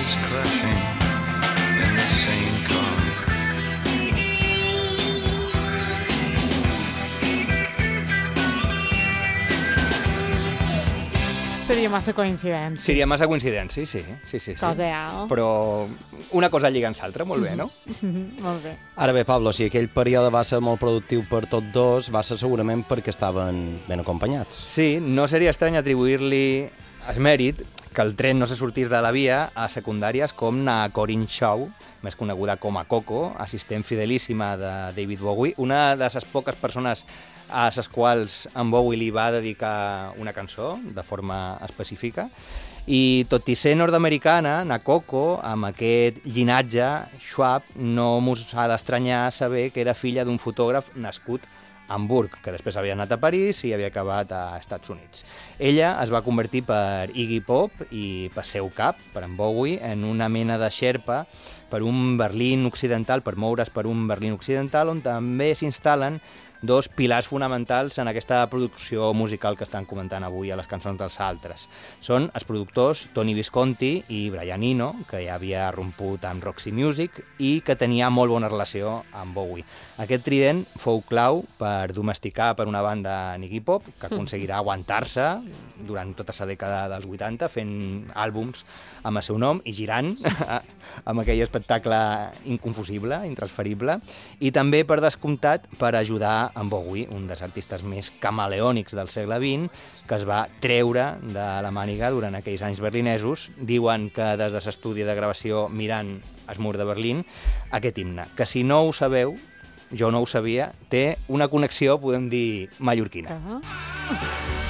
is crashing in the same car. Seria massa coincidència. Seria massa coincidència, sí. Cosa, Però una cosa lligant l'altra, molt bé, no? Molt bé. Ara bé, Pablo, si aquell període va ser molt productiu per tots dos, va ser segurament perquè estaven ben acompanyats. Sí, no seria estrany atribuir-li el mèrit que el tren no se sortís de la via a secundàries com na Corinne Shaw, més coneguda com a Coco, assistent fidelíssima de David Bowie, una de les poques persones a les quals en Bowie li va dedicar una cançó de forma específica. I tot i ser nord-americana, na Coco, amb aquest llinatge Schwab, no mos ha d'estranyar saber que era filla d'un fotògraf nascut a Hamburg, que després havia anat a París i havia acabat a Estats Units. Ella es va convertir per Iggy Pop i per seu cap, per en Bowie, en una mena de xerpa per un Berlín occidental, per moure's per un Berlín occidental, on també s'instal·len dos pilars fonamentals en aquesta producció musical que estan comentant avui a les cançons dels altres. Són els productors Tony Visconti i Brian Eno, que ja havia romput amb Roxy Music i que tenia molt bona relació amb Bowie. Aquest trident fou clau per domesticar per una banda en Iggy Pop, que aconseguirà aguantar-se durant tota la dècada dels 80, fent àlbums amb el seu nom i girant amb aquell espectacle inconfusible, intransferible, i també, per descomptat, per ajudar en Bowie, un dels artistes més camaleònics del segle XX, que es va treure de la màniga durant aquells anys berlinesos. Diuen que des de l'estudi de gravació mirant el mur de Berlín, aquest himne, que si no ho sabeu, jo no ho sabia, té una connexió, podem dir, mallorquina.